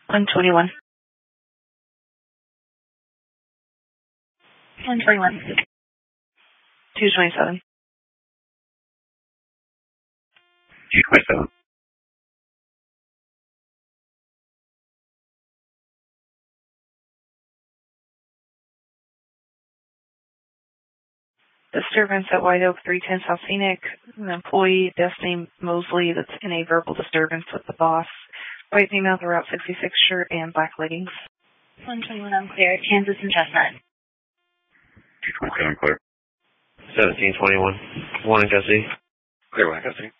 121. 121. 227. 227. Disturbance at White Oak 310 South Scenic. An employee, Destiny Mosley, that's in a verbal disturbance with the boss. White female, the Route 66 shirt and black leggings. 121 unclear. Kansas and Chestnut. 227 clear. 1721. One in custody. Clear, one in custody.